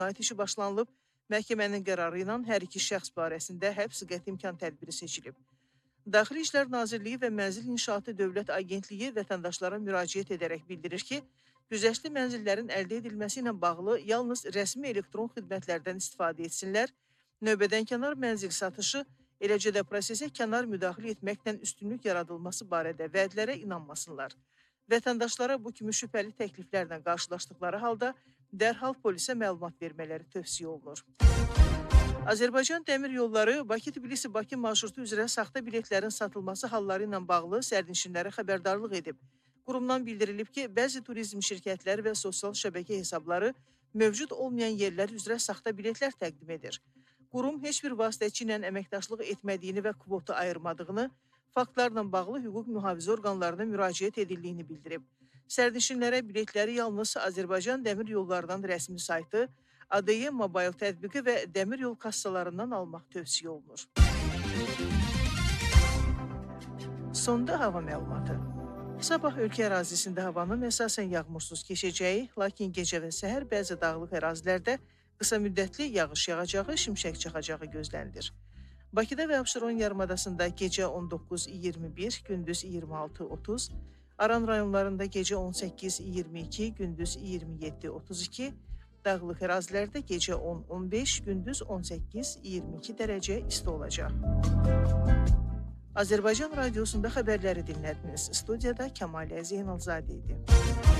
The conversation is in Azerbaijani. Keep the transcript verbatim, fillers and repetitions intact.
cinayət işi başlanılıb. Məhkəmənin qərarı ilə hər iki şəxs barəsində həbs qəti imkan tədbiri seçilib. Daxili İşlər Nazirliyi və Mənzil İnşaatı Dövlət Agentliyi vətəndaşlara müraciət edərək bildirir ki, güzəştli mənzillərin əldə edilməsi ilə bağlı yalnız rəsmi elektron xidmətlərdən istifadə etsinlər, növbədən kənar mənzil satışı, eləcə də prosesə kənar müdaxilə etməklə üstünlük yaradılması barədə vədlərə inanmasınlar. Vətəndaşlara bu kimi şübhəli təkliflərlə qarşılaşdıqları halda dərhal polisə məlumat vermələri tövsiyə olunur. Azərbaycan Dəmir Yolları Bakı-Tbilisi-Bakı marşrutu üzrə saxta biletlərin satılması halları ilə bağlı sərnişinlərə xəbərdarlıq edib. Qurumdan bildirilib ki, bəzi turizm şirkətləri və sosial şəbəkə hesabları mövcud olmayan yerlər üzrə saxta biletlər təqdim edir. Qurum heç bir vasitəçi ilə əməkdaşlıq etmədiyini və kvotu ayırmadığını, faktlarla bağlı hüquq mühafizə orqanlarına müraciət edildiyini bildirib. Sərnişinlərə biletləri yalnız Azərbaycan Dəmir Yollarından rəsmi saytı, A D Y Mobile tətbiqi və dəmir yol kassalarından almaq tövsiyə olunur. Sonda hava məlumatı. Sabah ölkə ərazisində havanın əsasən yağmursuz keçəcəyi, lakin gecə və səhər bəzi dağlıq ərazilərdə qısa müddətli yağış yağacağı, şimşək çaxacağı gözlənilir. Bakıda və Abşeron yarımadasında gecə on doqquz iyirmi bir, gündüz iyirmi altı otuz, Aran rayonlarında gecə on səkkiz iyirmi iki, gündüz iyirmi yeddi otuz iki, dağlıq ərazilərdə gecə on on beş, gündüz on səkkiz iyirmi iki dərəcə isti olacaq. Azərbaycan Radiosunda xəbərləri dinlədiniz. Studiyada Kəmalə Zeynalzadə idi.